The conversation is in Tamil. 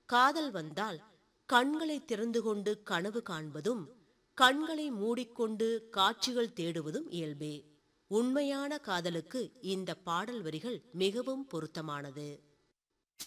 காதல் வந்தால் கண்களை திறந்து கொண்டு கனவு காண்பதும் கண்களை மூடிக்கொண்டு காட்சிகள் தேடுவதும் இயல்பே. உண்மையான காதலுக்கு இந்த பாடல் வரிகள் மிகவும் பொருத்தமானது.